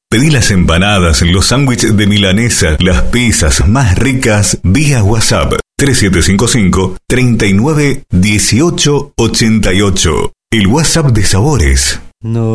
Pedí las empanadas, los sándwiches de milanesa, las pizzas más ricas vía WhatsApp 3755 39 18 88. El WhatsApp de Sabores. No.